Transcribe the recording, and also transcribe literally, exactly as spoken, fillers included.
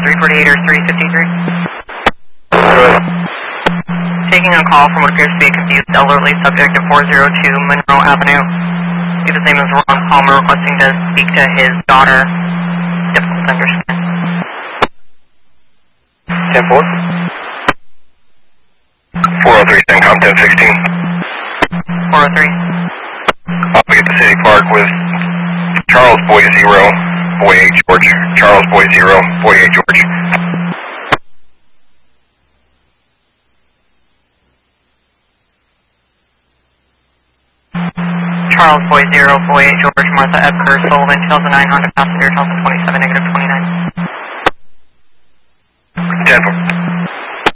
three forty-eight or three fifty-three. Good. Taking a call from what appears to be a confused elderly subject at four oh two Monroe Avenue. If his name is Ron Palmer, requesting to speak to his daughter. Difficult to understand. ten four. four oh three, CENTCOM ten sixteen. four oh three. I'll be at the City Park with Charles Boy Zero, Boy eight George. Charles Boy Zero, Boy eight George. Charles Boy Zero, Boy eight George, Martha Epker, Sullivan, two thousand nine, Honda Passenger, Delta twenty-seven, negative twenty-nine.